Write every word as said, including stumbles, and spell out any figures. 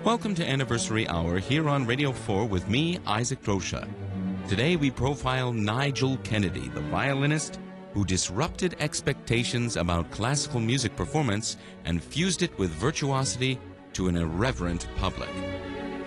Welcome to Anniversary Hour here on Radio four with me, Isaac Drosha. Today we profile Nigel Kennedy, the violinist who disrupted expectations about classical music performance and fused it with virtuosity to an irreverent public.